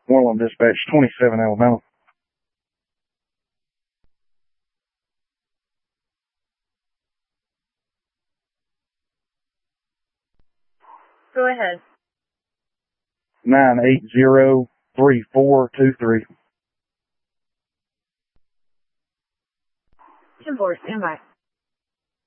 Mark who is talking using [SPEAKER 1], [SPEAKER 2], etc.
[SPEAKER 1] Moreland Dispatch, 27 Alabama.
[SPEAKER 2] Go ahead.
[SPEAKER 1] 980-3423.
[SPEAKER 2] 10-4, stand by.